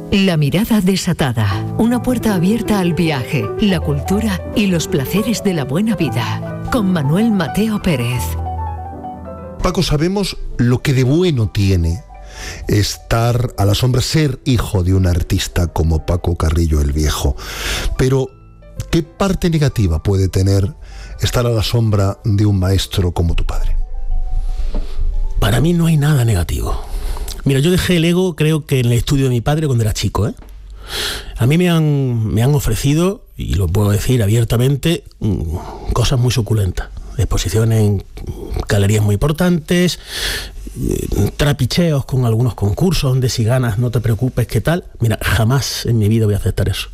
La mirada desatada, una puerta abierta al viaje, la cultura y los placeres de la buena vida. Con Manuel Mateo Pérez. Paco, sabemos lo que de bueno tiene estar a la sombra, ser hijo de un artista como Paco Carrillo el Viejo. Pero, ¿qué parte negativa puede tener estar a la sombra de un maestro como tu padre? Para mí no hay nada negativo. Mira, yo dejé el ego, creo que en el estudio de mi padre cuando era chico, A mí me han ofrecido, y lo puedo decir abiertamente, cosas muy suculentas. Exposiciones en galerías muy importantes, trapicheos con algunos concursos donde si ganas no te preocupes, ¿qué tal? Mira, jamás en mi vida voy a aceptar eso.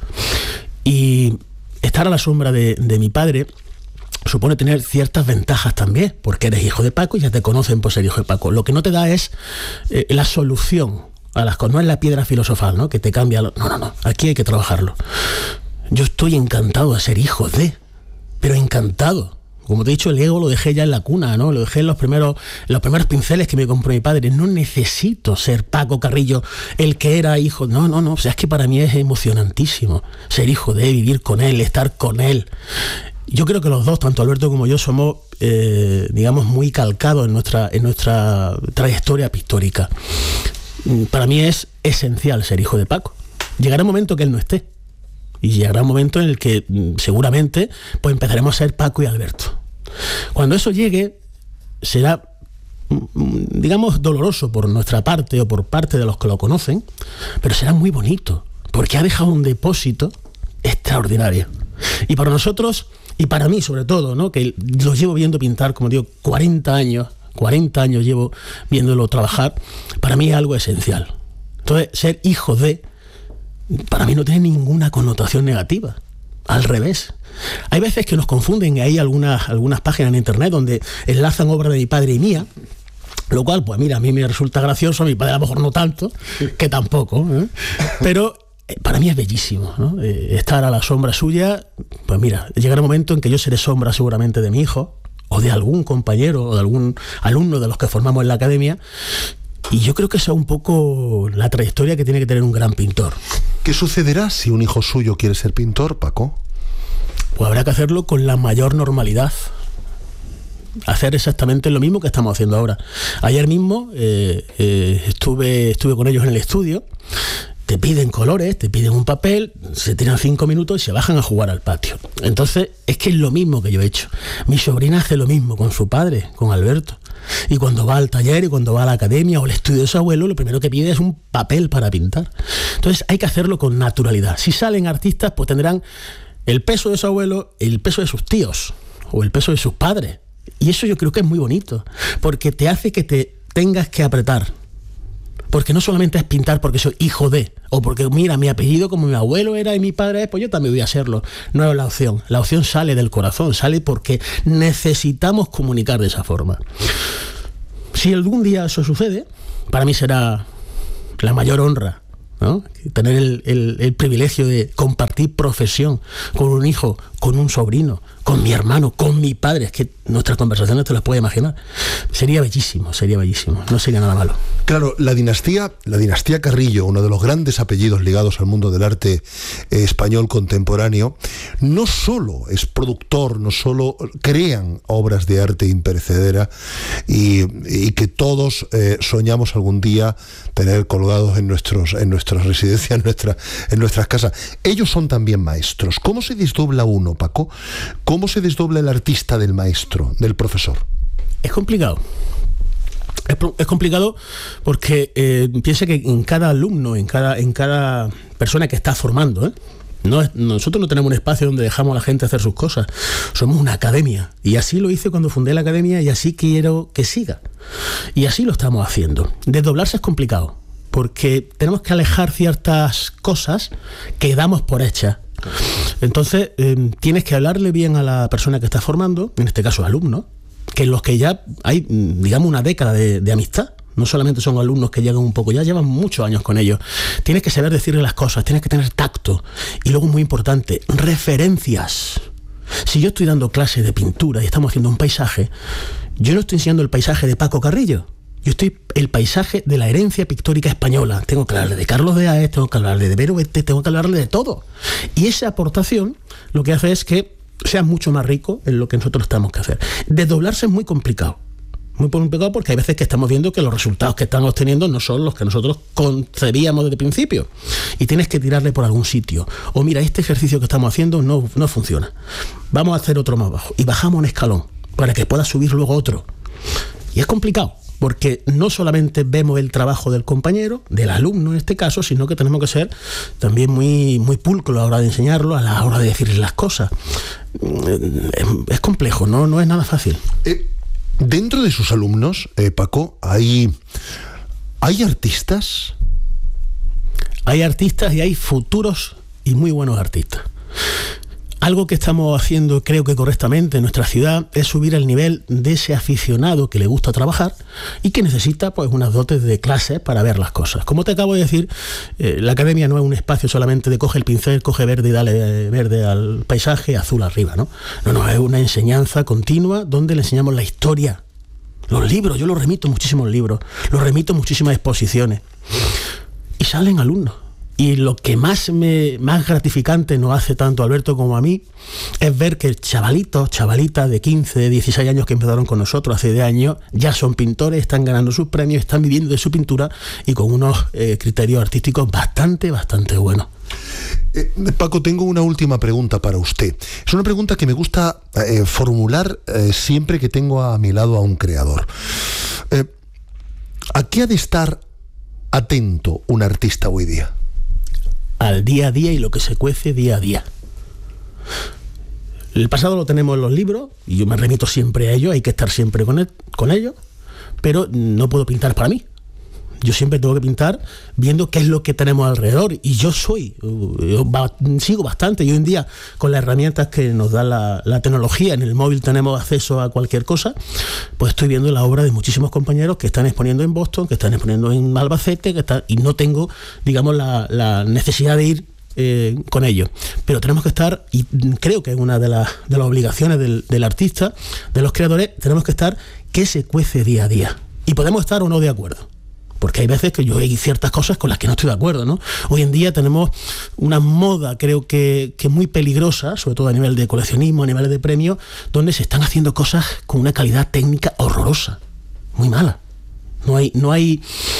Y estar a la sombra de mi padre supone tener ciertas ventajas también, porque eres hijo de Paco y ya te conocen por ser hijo de Paco. Lo que no te da es la solución a las cosas, no es la piedra filosofal, ¿no? Que te cambia. No, aquí hay que trabajarlo. Yo estoy encantado de ser hijo de, pero encantado. Como te he dicho, el ego lo dejé ya en la cuna, ¿no? Lo dejé en los primeros pinceles que me compró mi padre. No necesito ser Paco Carrillo, el que era hijo. No. O sea, es que para mí es emocionantísimo ser hijo de, vivir con él, estar con él. Yo creo que los dos, tanto Alberto como yo, somos, digamos, muy calcados en nuestra trayectoria pictórica. Para mí es esencial ser hijo de Paco. Llegará un momento que él no esté. Y llegará un momento en el que seguramente pues empezaremos a ser Paco y Alberto. Cuando eso llegue, será, digamos, doloroso por nuestra parte o por parte de los que lo conocen, pero será muy bonito, porque ha dejado un depósito extraordinario. Y para nosotros, y para mí sobre todo, ¿no? Que lo llevo viendo pintar, como digo, 40 años llevo viéndolo trabajar, para mí es algo esencial. Entonces, ser hijo de, para mí no tiene ninguna connotación negativa, al revés. Hay veces que nos confunden, hay algunas páginas en internet donde enlazan obras de mi padre y mía, lo cual, pues mira, a mí me resulta gracioso, a mi padre a lo mejor no tanto, que tampoco, pero para mí es bellísimo, ¿no? Estar a la sombra suya. Pues mira, llegará un momento en que yo seré sombra seguramente de mi hijo, o de algún compañero, o de algún alumno de los que formamos en la academia. Y yo creo que esa es un poco la trayectoria que tiene que tener un gran pintor. ¿Qué sucederá si un hijo suyo quiere ser pintor, Paco? Pues habrá que hacerlo con la mayor normalidad. Hacer exactamente lo mismo que estamos haciendo ahora. Ayer mismo estuve con ellos en el estudio. Te piden colores, te piden un papel, se tiran 5 minutos y se bajan a jugar al patio. Entonces, es que es lo mismo que yo he hecho. Mi sobrina hace lo mismo con su padre, con Alberto. Y cuando va al taller y cuando va a la academia o al estudio de su abuelo, lo primero que pide es un papel para pintar. Entonces, hay que hacerlo con naturalidad. Si salen artistas, pues tendrán el peso de su abuelo, el peso de sus tíos o el peso de sus padres. Y eso yo creo que es muy bonito, porque te hace que te tengas que apretar. Porque no solamente es pintar porque soy hijo de, o porque mira, mi apellido como mi abuelo era y mi padre es, pues yo también voy a serlo. No es la opción. La opción sale del corazón, sale porque necesitamos comunicar de esa forma. Si algún día eso sucede, para mí será la mayor honra, ¿no? Tener el privilegio de compartir profesión con un hijo, con un sobrino, con mi hermano, con mi padre. Es que nuestras conversaciones te las puedes imaginar. Sería bellísimo, no sería nada malo. Claro, la dinastía Carrillo, uno de los grandes apellidos ligados al mundo del arte español contemporáneo, no solo es productor, no solo crean obras de arte imperecedera y que todos soñamos algún día tener colgados en nuestras residencias, en nuestras casas. Ellos son también maestros. ¿Cómo se desdobla uno, Paco? ¿Cómo se desdobla el artista del maestro, del profesor? Es complicado. Es complicado porque piensa que en cada alumno, en cada persona que está formando, nosotros no tenemos un espacio donde dejamos a la gente hacer sus cosas. Somos una academia. Y así lo hice cuando fundé la academia y así quiero que siga. Y así lo estamos haciendo. Desdoblarse es complicado porque tenemos que alejar ciertas cosas que damos por hechas. Entonces, tienes que hablarle bien a la persona que estás formando, en este caso alumnos, que en los que ya hay, digamos, una década de amistad. No solamente son alumnos que llegan un poco, ya llevan muchos años con ellos. Tienes que saber decirle las cosas, tienes que tener tacto. Y luego, muy importante, referencias. Si yo estoy dando clases de pintura y estamos haciendo un paisaje, yo no estoy enseñando el paisaje de Paco Carrillo. el paisaje de la herencia pictórica española. Tengo que hablarle de Carlos de Haes, tengo que hablarle de Vero Bete, tengo que hablarle de todo. Y esa aportación lo que hace es que sea mucho más rico en lo que nosotros tenemos que hacer. Desdoblarse es muy complicado. Muy complicado porque hay veces que estamos viendo que los resultados que están obteniendo no son los que nosotros concebíamos desde el principio. Y tienes que tirarle por algún sitio. O mira, este ejercicio que estamos haciendo no funciona. Vamos a hacer otro más bajo. Y bajamos un escalón para que pueda subir luego otro. Y es complicado, porque no solamente vemos el trabajo del compañero, del alumno en este caso, sino que tenemos que ser también muy, muy pulcros a la hora de enseñarlo, a la hora de decirle las cosas. Es complejo, no es nada fácil. Dentro de sus alumnos, Paco, ¿hay artistas? Hay artistas y hay futuros y muy buenos artistas. Algo que estamos haciendo, creo que correctamente, en nuestra ciudad es subir el nivel de ese aficionado que le gusta trabajar y que necesita pues unas dotes de clases para ver las cosas. Como te acabo de decir, la academia no es un espacio solamente de coge el pincel, coge verde y dale verde al paisaje, azul arriba, ¿no? No, es una enseñanza continua donde le enseñamos la historia. Los libros, yo los remito muchísimos libros, los remito muchísimas exposiciones. Y salen alumnos. Y lo que más gratificante nos hace tanto a Alberto como a mí es ver que chavalitas de 15, 16 años que empezaron con nosotros hace 10 años, ya son pintores, están ganando sus premios, están viviendo de su pintura y con unos criterios artísticos bastante buenos. Paco, tengo una última pregunta para usted. Es una pregunta que me gusta formular siempre que tengo a mi lado a un creador. ¿A qué ha de estar atento un artista hoy día? Al día a día y lo que se cuece día a día. El pasado lo tenemos en los libros y yo me remito siempre a ello, hay que estar siempre con ello, pero no puedo pintar para mí. Yo siempre tengo que pintar viendo qué es lo que tenemos alrededor y yo sigo bastante y hoy en día con las herramientas que nos da la tecnología, en el móvil tenemos acceso a cualquier cosa, pues estoy viendo la obra de muchísimos compañeros que están exponiendo en Boston, que están exponiendo en Albacete, y no tengo, digamos, la necesidad de ir con ellos, pero tenemos que estar, y creo que es una de las obligaciones del artista, de los creadores, tenemos que estar que se cuece día a día y podemos estar o no de acuerdo. Porque hay veces que yo hay ciertas cosas con las que no estoy de acuerdo, ¿no? Hoy en día tenemos una moda, creo que muy peligrosa, sobre todo a nivel de coleccionismo, a nivel de premios, donde se están haciendo cosas con una calidad técnica horrorosa, muy mala. No hay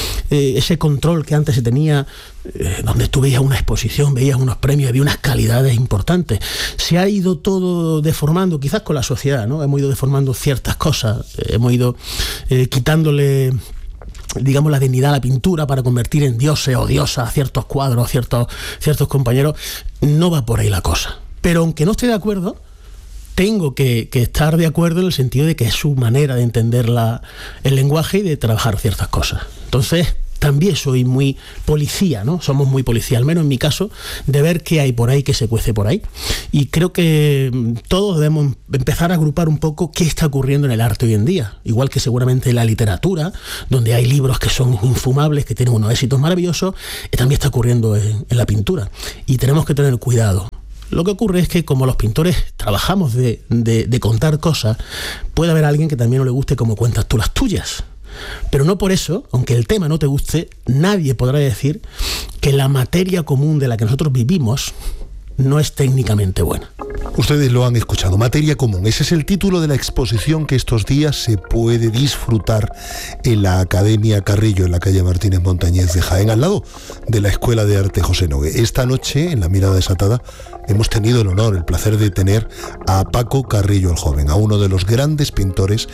ese control que antes se tenía, donde tú veías una exposición, veías unos premios, había unas calidades importantes. Se ha ido todo deformando, quizás con la sociedad, ¿no? Hemos ido deformando ciertas cosas, hemos ido quitándole, digamos, la dignidad a la pintura para convertir en dioses o diosas a ciertos cuadros, ciertos compañeros. No va por ahí la cosa. Pero aunque no esté de acuerdo, tengo que estar de acuerdo en el sentido de que es su manera de entender el lenguaje y de trabajar ciertas cosas. Entonces, también soy muy policía, ¿no? Somos muy policía, al menos en mi caso, de ver qué hay por ahí, qué se cuece por ahí. Y creo que todos debemos empezar a agrupar un poco qué está ocurriendo en el arte hoy en día. Igual que seguramente en la literatura, donde hay libros que son infumables, que tienen unos éxitos maravillosos, también está ocurriendo en la pintura. Y tenemos que tener cuidado. Lo que ocurre es que como los pintores trabajamos de contar cosas, puede haber alguien que también no le guste cómo cuentas tú las tuyas. Pero no por eso, aunque el tema no te guste, nadie podrá decir que la materia común de la que nosotros vivimos no es técnicamente buena. Ustedes lo han escuchado, materia común. Ese es el título de la exposición que estos días se puede disfrutar en la Academia Carrillo, en la calle Martínez Montañés de Jaén, al lado de la Escuela de Arte José Nogué. Esta noche, en La Mirada Desatada, hemos tenido el honor, el placer de tener a Paco Carrillo el Joven, a uno de los grandes pintores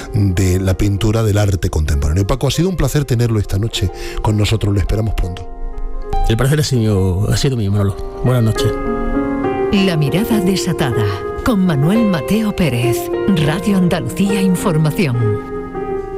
de la pintura del arte contemporáneo. Paco, ha sido un placer tenerlo esta noche con nosotros, lo esperamos pronto. El placer ha sido mío, Manolo. Buenas noches. La Mirada Desatada, con Manuel Mateo Pérez, Radio Andalucía Información.